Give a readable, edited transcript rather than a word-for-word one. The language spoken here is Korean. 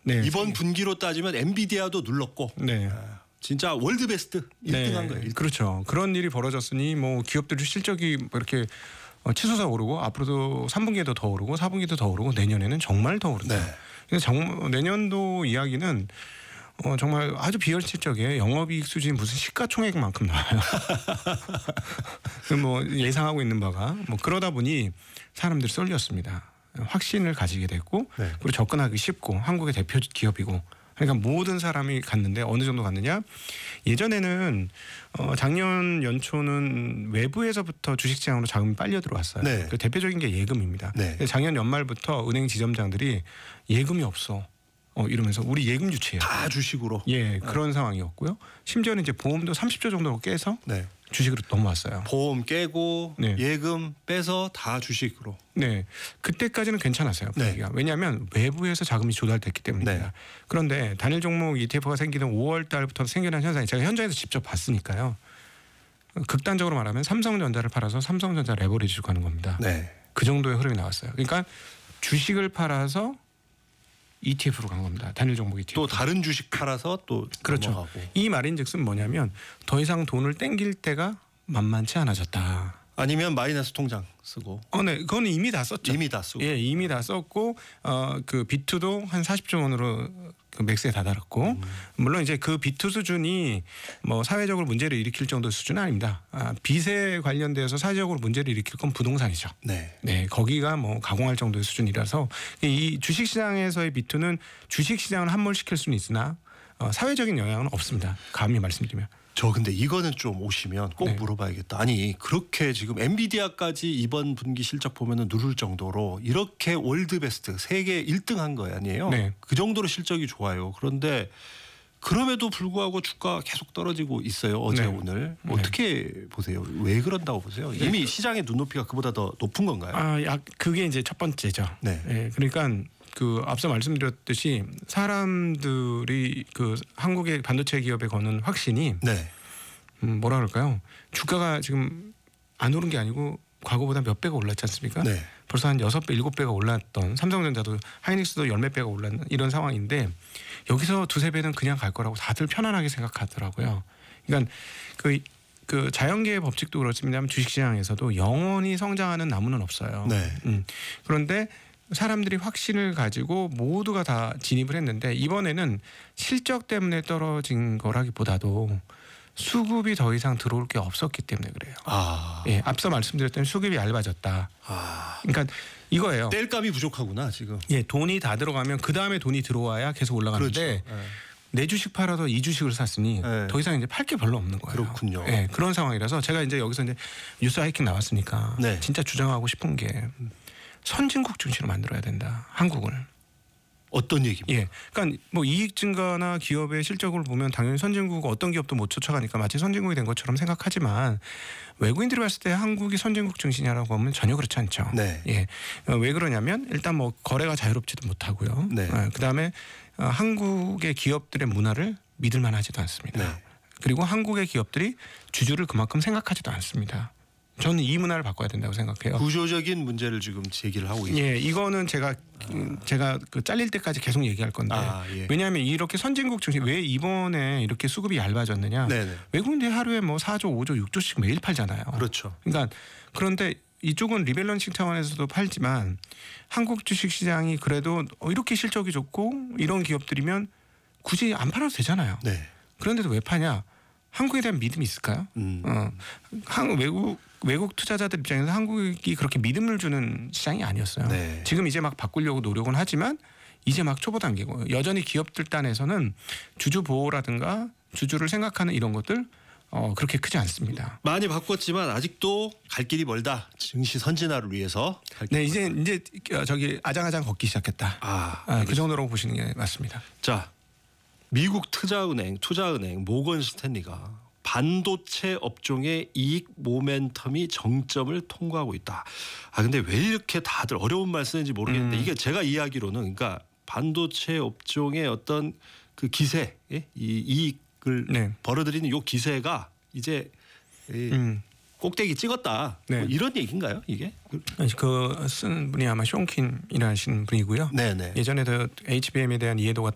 네. 이번 분기로 따지면 엔비디아도 눌렀고 네. 진짜 월드 베스트 1등한 거예요. 1등. 그렇죠. 그런 일이 벌어졌으니 뭐 기업들의 실적이 뭐 이렇게 치솟아 오르고 앞으로도 3분기에도 더 오르고 4분기에도 더 오르고 내년에는 정말 더 오른다. 네. 그래서 내년도 이야기는 정말 아주 비현실적이에요. 영업이익 수준이 무슨 시가총액만큼 나와요. 뭐 예상하고 있는 바가 뭐 그러다 보니 사람들이 쏠렸습니다. 확신을 가지게 됐고 네. 그리고 접근하기 쉽고 한국의 대표 기업이고 그러니까 모든 사람이 갔는데 어느 정도 갔느냐? 예전에는 작년 연초는 외부에서부터 주식시장으로 자금이 빨려 들어왔어요. 네. 그 대표적인 게 예금입니다. 네. 작년 연말부터 은행 지점장들이 예금이 없어. 이러면서 우리 예금 유치해요. 다 주식으로. 예, 그런 상황이었고요. 심지어는 이제 보험도 30조 정도 깨서 네. 주식으로 넘어왔어요. 보험 깨고 네. 예금 빼서 다 주식으로. 네, 그때까지는 괜찮았어요. 분위기가. 왜냐하면 외부에서 자금이 조달됐기 때문입니다. 네. 그런데 단일 종목 ETF가 생기는 5월 달부터 생겨난 현상이 제가 현장에서 직접 봤으니까요. 극단적으로 말하면 삼성전자를 팔아서 삼성전자 레버리지로 가는 겁니다. 네. 그 정도의 흐름이 나왔어요. 그러니까 주식을 팔아서 ETF로 간 겁니다. 단일 종목 ETF. 또 다른 주식 팔아서 또 그렇죠. 넘어가고. 이 말인즉슨 뭐냐면 더 이상 돈을 땡길 때가 만만치 않아졌다. 아니면 마이너스 통장 쓰고. 네, 그거는 이미 다 썼죠. 이미 다 쓰고. 예, 이미 다 썼고 그 B2도 한 40조 원으로 그 맥스에 다다랐고 물론 이제 그 B2 수준이 뭐 사회적으로 문제를 일으킬 정도 수준은 아닙니다. 빚에 관련돼서 사회적으로 문제를 일으킬 건 부동산이죠. 네. 네, 거기가 뭐 가공할 정도의 수준이라서 이 주식시장에서의 B2는 주식시장을 함몰시킬 수는 있으나 사회적인 영향은 없습니다. 감히 말씀드리면. 저 근데 이거는 좀 오시면 꼭 네. 물어봐야겠다. 아니 그렇게 지금 엔비디아까지 이번 분기 실적 보면은 누를 정도로 이렇게 월드 베스트 세계 1등한 거 아니에요? 네. 그 정도로 실적이 좋아요. 그런데 그럼에도 불구하고 주가 계속 떨어지고 있어요. 어제 네. 오늘 네. 어떻게 보세요? 왜 그런다고 보세요? 이미 시장의 눈높이가 그보다 더 높은 건가요? 그게 이제 첫 번째죠. 네. 예, 그러니까 그 앞서 말씀드렸듯이 사람들이 그 한국의 반도체 기업에 거는 확신이 네. 뭐라 그럴까요? 주가가 지금 안 오른 게 아니고 과거보다 몇 배가 올랐지 않습니까? 네. 벌써 한 6배, 7배가 올랐던 삼성전자도 하이닉스도 열 몇 배가 올랐는 이런 상황인데 여기서 두세 배는 그냥 갈 거라고 다들 편안하게 생각하더라고요. 그러니까 그 자연계의 법칙도 그렇습니다만 주식시장에서도 영원히 성장하는 나무는 없어요. 네. 그런데 사람들이 확신을 가지고 모두가 다 진입을 했는데 이번에는 실적 때문에 떨어진 거라기보다도 수급이 더 이상 들어올 게 없었기 때문에 그래요. 예, 앞서 말씀드렸던 수급이 얇아졌다. 그러니까 이거예요. 뗄감이 부족하구나 지금. 예, 돈이 다 들어가면 그 다음에 돈이 들어와야 계속 올라가는데 그렇죠. 내 주식 팔아서 이 주식을 샀으니 네. 더 이상 이제 팔 게 별로 없는 거예요. 그렇군요. 예, 그런 상황이라서 제가 이제 여기서 이제 뉴스 하이킹 나왔으니까 네. 진짜 주장하고 싶은 게 선진국 중심으로 만들어야 된다. 한국을. 어떤 얘기입니까? 예, 그러니까 뭐 이익 증가나 기업의 실적을 보면 당연히 선진국 어떤 기업도 못 쫓아가니까 마치 선진국이 된 것처럼 생각하지만 외국인들이 봤을 때 한국이 선진국 중심이라고 하면 전혀 그렇지 않죠. 네. 예, 왜 그러냐면 일단 뭐 거래가 자유롭지도 못하고요. 네. 그다음에 한국의 기업들의 문화를 믿을 만하지도 않습니다. 네. 그리고 한국의 기업들이 주주를 그만큼 생각하지도 않습니다. 저는 이 문화를 바꿔야 된다고 생각해요. 구조적인 문제를 지금 제기를 하고 있습니다. 예, 이거는 제가 그 잘릴 때까지 계속 얘기할 건데 예. 왜냐하면 이렇게 선진국 중심 왜 이번에 이렇게 수급이 얇아졌느냐? 네네. 외국인들이 하루에 뭐 4조, 5조, 6조씩 매일 팔잖아요. 그렇죠. 그러니까 그런데 이쪽은 리밸런싱 차원에서도 팔지만 한국 주식 시장이 그래도 이렇게 실적이 좋고 이런 기업들이면 굳이 안 팔아도 되잖아요. 네. 그런데도 왜 파냐? 한국에 대한 믿음이 있을까요? 외국 투자자들 입장에서 한국이 그렇게 믿음을 주는 시장이 아니었어요. 네. 지금 이제 막 바꾸려고 노력은 하지만 이제 막 초보 단계고 여전히 기업들 단에서는 주주 보호라든가 주주를 생각하는 이런 것들 그렇게 크지 않습니다. 많이 바꿨지만 아직도 갈 길이 멀다. 증시 선진화를 위해서. 네, 이제 저기 아장아장 걷기 시작했다. 그 정도로 보시는 게 맞습니다. 자, 미국 투자은행 모건 스탠리가 반도체 업종의 이익 모멘텀이 정점을 통과하고 있다. 근데 왜 이렇게 다들 어려운 말 쓰는지 모르겠는데 이게 제가 이야기로는 그러니까 반도체 업종의 어떤 그 기세, 이 이익을 벌어들이는 요 기세가 이제 꼭대기 찍었다. 네. 뭐 이런 얘기인가요, 이게? 그 쓴 분이 아마 숑킨이라는 분이고요. 네네. 예전에도 HBM에 대한 이해도가